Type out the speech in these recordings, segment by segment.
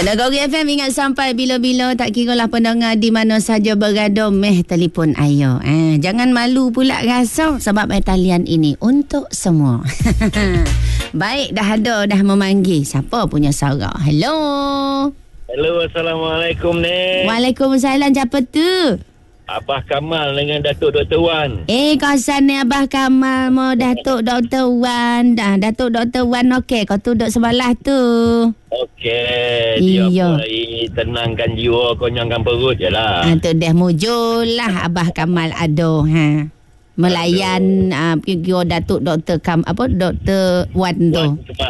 Kategori FM ingat sampai bila-bila, tak kira lah pendengar di mana saja berada, telefon ayo. Jangan malu pula rasa sebab talian ini untuk semua. Baik, dah memanggil. Siapa punya suara? Hello. Hello, Assalamualaikum, Nek. Waalaikumsalam. Siapa tu? Abah Kamal dengan Datuk Dr. Wan. Kawasan ni Abah Kamal mau Datuk Dr. Wan. Datuk Dr. Wan okey, kau duduk sebelah tu. Okey, dia mulai tenangkan jiwa, konyangkan perut je lah. Tu dah mujur lah Abah Kamal aduh. Melayan kira Datuk Dr. Dr. Wan tu.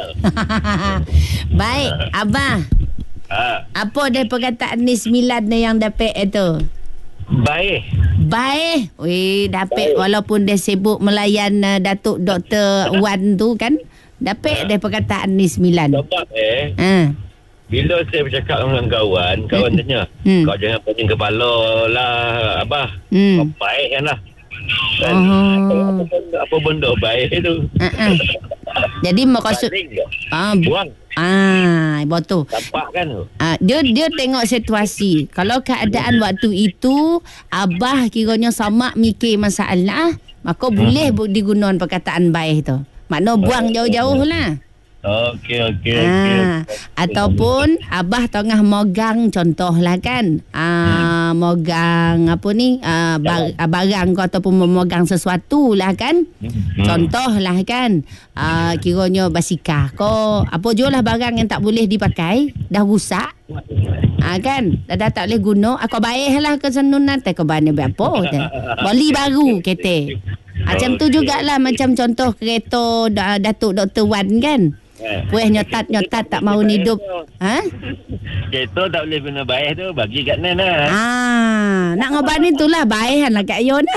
Baik, Abah. Apa dia perkataan ni 9 ni yang dapat itu? Baik. Weh, dapat walaupun dia sibuk melayan Datuk Dr. Wan tu kan. Dapat dia perkataan ni 9. Sebab bila saya bercakap dengan kawan tanya, kau jangan pening kepala lah, Abah. Kau baik kan lah. Apa benda baik tu? Jadi maksud buang. Betul. Nampak kan tu? Dia tengok situasi. Kalau keadaan waktu itu Abah kiranya sama mikir masalah, maka boleh digunakan perkataan baik tu. Makna buang jauh-jauh lah. Okey. Ataupun Abah tengah mogang, contoh lah kan. Mogang apa ni, barang kau ataupun memegang sesuatu lah kan. Contoh lah kan, kiranya basikal kau, apa je lah barang yang tak boleh dipakai, dah rusak. Kan dah tak boleh guna, aku baik lah ke sanunan tak kau bani berapa dah. Beli baru kereta. Macam tu jugalah, macam contoh kereta Datuk Dr. Wan kan. Puih nyotat tak mau hidup. Kereta tak boleh guna baik tu, bagi kat Nen lah. Nak ngobani tu lah baik lah Kak Yon.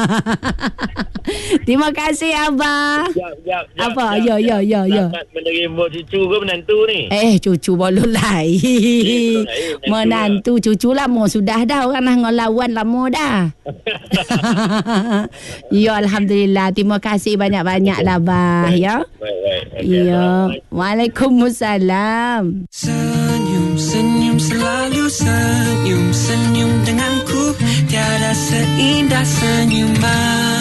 Terima kasih Abah. Jap. Apa? Ya. Nak menerima cucu ke menantu ni? Cucu boleh lain. Menantu cucu lama sudah dah, orang dah ngelawan lama dah. Ya, Alhamdulillah. Terima kasih banyak-banyak lah Abah. Ya. Baik. Ya. Waalaikumsalam. Senyum selalu senyum denganku, tiada seindah senyuman.